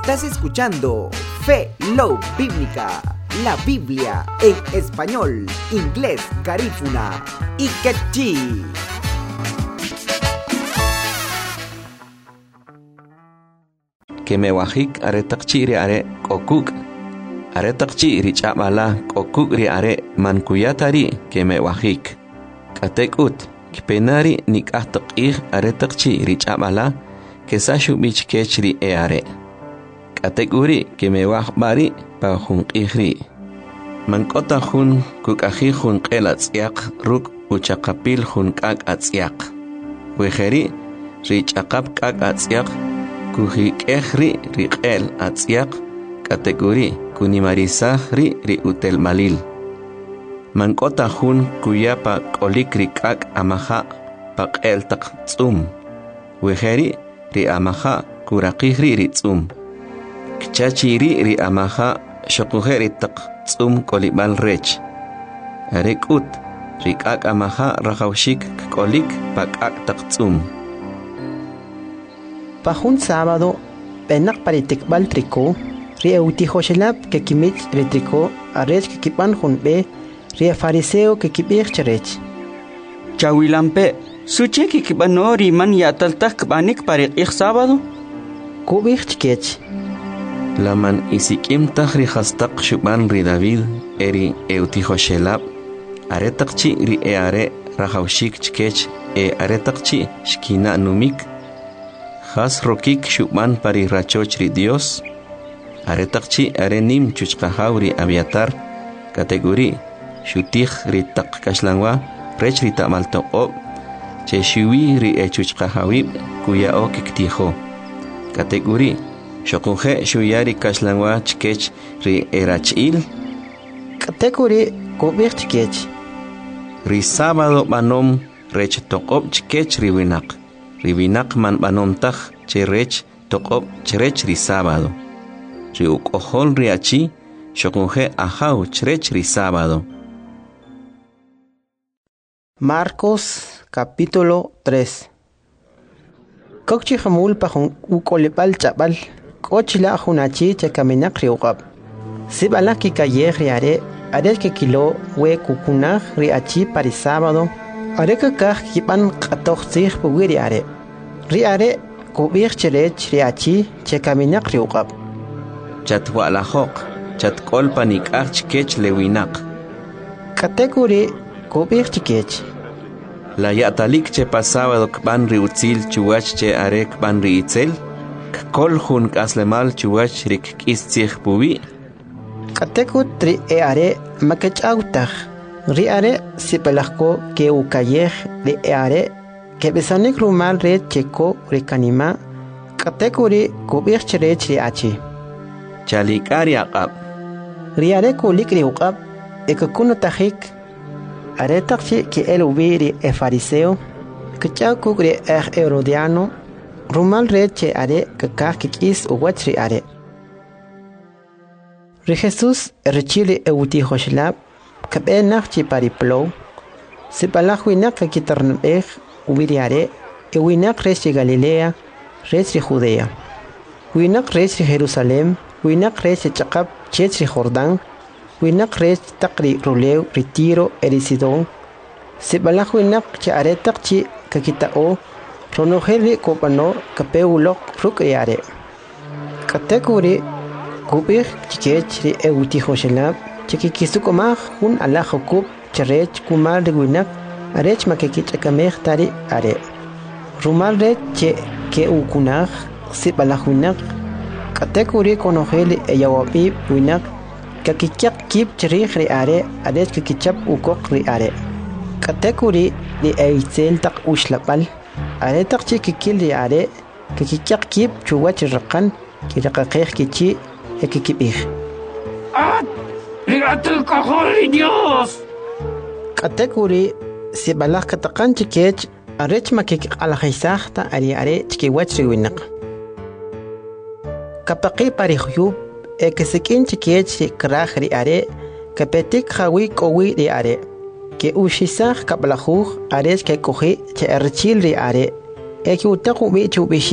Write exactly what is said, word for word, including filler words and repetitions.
Estás escuchando Fe Love Bíblica, la Biblia en español, inglés, garífuna y quechí. Que me wajik are takchiri are kokuk are takchiri chamala kokuk are mankuyatari que me wajik katekut kpenari nikahtakir are takchiri chamala que sashu bich kechri e are katekuri que me wajbari pa junqihri mankota jun kukaji jun qelatsiaq ruk uchaqapil jun kak atsiaq wejeri richaqap kak atsiaq kuhi kehri riqel atsiaq kategori kunimarisah ri ri utel malil mankota jun kuyapa kolik rikak amaha paqel taq tsum wejeri ri amaha kuraqihri ri tsum kchachiri ri amaha shokuheri taq tsum kolibal rech rekut rikak amaha rajawshik kolik pakak taq tsum. Pajun sábado, penak paritikbal triko, rie utihoshelap que kimich retriko, arech que kipan junbe, rie fariseo que kibir cherech. Chawilampe, suche que kipanori man yataltak banik parik ik sábado? Kubir chkech. Laman isikim tahri hastak shuban ri David, eri eutihoshelap, aretakchi ri eare rajawshik chkech, e aretakchi shkina numik, Has rokik shubman pari rachochri Dios aretakchi arenim chuchqahawri aviatar kategori shutih ri taq kashlangwa rech ri tamaltoqob che shuwi ri echuchqahawib kuya o kiktijo kategori shokunje shuyari kashlangwa chkech ri erachil kategori kubir chkech ri sábado banom rech toqob chkech ri winak Ribinak man banomtaj cherech toqob cherech ri sábado. Ri ukohol riachi shokunje ajau cherech ri sábado. Marcos capítulo tres. Kokchi hamul pahun ukolepal chabal. Kochila hunachi chekaminak riuqab. Sibalaki kayer riare are que kilo we kukunaj riachi pari sábado. Areka kah kipan qatoxsih buwiri are. Ri are kubir cherech riachi chekaminak riuqab. Chatwa la hoq, chatkol panik archkech lewinak. Kategori kubir chikech. La yatalik che pasado kban riutzil chuwach che are kban riitzel. Kol hun kaslemal chuwach rik kistzih buwi. Kategut ri e are makech autach. Ri are sipelajko ke ukayej ri are que besanik rumal red cheko rikanima kategori kubir cherech ri achi chalikari aqab ri are kulik ri uqab ekakunu tajik are takchi ke el ubiri e fariseo que chaku ri er herodiano rumal red che are kakak kis uwach ri are ri Jesus rechili euti hoshlab kabenach chi pariplo sipalajwinak kitarnbej ubiriare e winak resi Galilea resi Judea winak resi Jerusalem winak resi chaqab chetri Jordán winak resi taqri ruleu retiro erisidon sibalaj winak che are taqchi kakitao ronojeli kopano kapeulok rukriare kategori kubir chikechri e utihoshelab chikikisukomaj hun alajokub cherech kumar de winak arech makekich akameh tari are rumal re che ke ukunaj sipalajuinak kategori konojeli eyawapi winak kakikyak kip cherich ri are arech kakichap ukok ri are kategori li eitzel tak ushlapal are tak che kikil ri are kakikyak kip chuwach raqan kiraqaqej kichi ekikipij ¡Ah! ¡Mírate el cajón, Dios! Kategori si balak katakan chikech arech makik alajisahta ari are chikiwach riwinak kapaqi parihuyub e kesikin chikech kraj ri are kapetik hawi kowi ri are que ushisah kablajuj arech ke koji che archil ri are e que utaku bichu